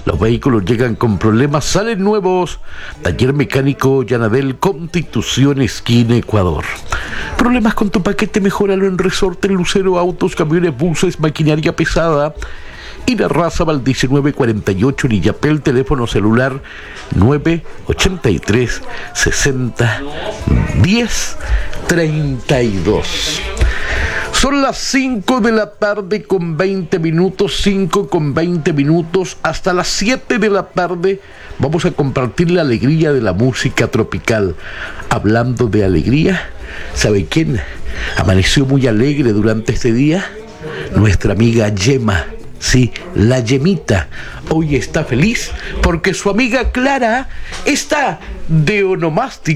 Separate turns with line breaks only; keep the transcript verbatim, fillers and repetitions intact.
Los vehículos llegan con problemas, salen nuevos. Taller Mecánico Yanabel, Constitución, esquina Ecuador. Problemas con tu paquete, mejóralo en Resorte Lucero, autos, camiones, buses, maquinaria pesada. Irarrázaval diecinueve cuarenta y ocho en Illapel, teléfono celular nueve ochenta y tres sesenta diez treinta y dos. Son las cinco de la tarde con veinte minutos, cinco con veinte minutos, hasta las siete de la tarde vamos a compartir la alegría de la música tropical. Hablando de alegría, ¿sabe quién amaneció muy alegre durante este día? Nuestra amiga Yema. Sí, la Yemita hoy está feliz porque su amiga Clara está de onomástica.